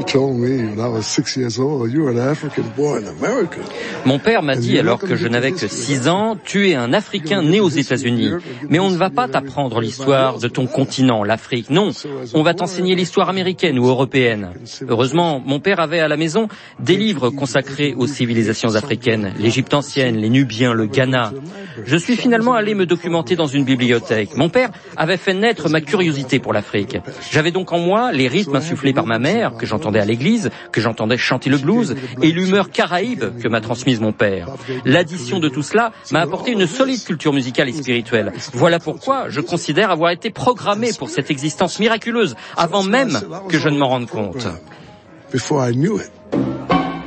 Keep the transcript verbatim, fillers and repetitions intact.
Mon père m'a dit alors que je n'avais que six ans, tu es un Africain né aux États-Unis. Mais on ne va pas t'apprendre l'histoire de ton continent, l'Afrique. Non, on va t'enseigner l'histoire américaine ou européenne. Heureusement, mon père avait à la maison des livres consacrés aux civilisations africaines, l'Égypte ancienne, les Nubiens, le Ghana. Je suis finalement allé me documenter dans une bibliothèque. Mon père avait fait naître ma curiosité pour l'Afrique. J'avais donc en moi les rythmes insufflés par ma mère, que j'entendais à l'église, que j'entendais chanter le blues, et l'humeur caraïbe que m'a transmise mon père. L'addition de tout cela m'a apporté une solide culture musicale et spirituelle. Voilà pourquoi je considère avoir été programmé pour cette existence miraculeuse, avant même que je ne m'en rende compte.